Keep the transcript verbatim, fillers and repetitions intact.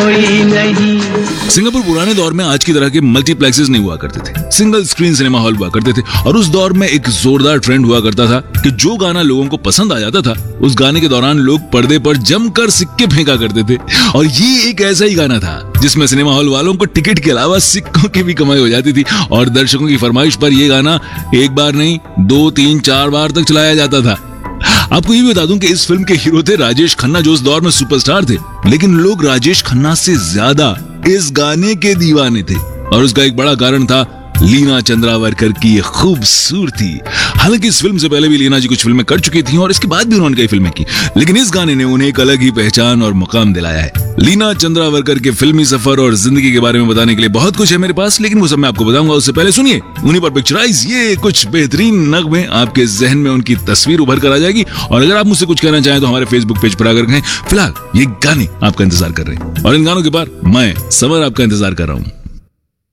कोई नहीं। सिंगापुर पुराने दौर में आज की तरह के मल्टीप्लेक्सेस नहीं हुआ करते थे, सिंगल स्क्रीन सिनेमा हॉल हुआ करते थे। और उस दौर में एक जोरदार ट्रेंड हुआ करता था कि जो गाना लोगों को पसंद आ जाता था, उस गाने के दौरान लोग पर्दे पर जमकर सिक्के फेंका करते थे। और ये एक ऐसा ही गाना था जिसमें सिनेमा हॉल वालों को टिकट के अलावा सिक्कों की भी कमाई हो जाती थी। और दर्शकों की फरमाइश पर यह गाना एक बार नहीं, दो तीन चार बार तक चलाया जाता था। आपको ये भी बता दूं कि इस फिल्म के हीरो थे राजेश खन्ना, जो उस दौर में सुपरस्टार थे। लेकिन लोग राजेश खन्ना से ज्यादा इस गाने के दीवाने थे, और उसका एक बड़ा कारण था लीना चंद्रावरकर की खूबसूरती। हालांकि इस फिल्म से पहले भी लीना जी कुछ फिल्में कर चुकी थी और इसके बाद भी उन्होंने कई फिल्में की, लेकिन इस गाने ने उन्हें एक अलग ही पहचान और मुकाम दिलाया है। लीना चंद्रावरकर के फिल्मी सफर और जिंदगी के बारे में बताने के लिए बहुत कुछ है मेरे पास, लेकिन वो सब मैं आपको बताऊंगा। उससे पहले सुनिए उन्हीं पर पिक्चराइज ये कुछ बेहतरीन नगमे, आपके जहन में उनकी तस्वीर उभर कर आ जाएगी। और अगर आप मुझसे कुछ कहना चाहें तो हमारे फेसबुक पेज पर आकर कहें। फिलहाल ये गाने आपका इंतजार कर रहे हैं, और इन गानों के बाद मैं समर आपका इंतजार कर रहा हूँ।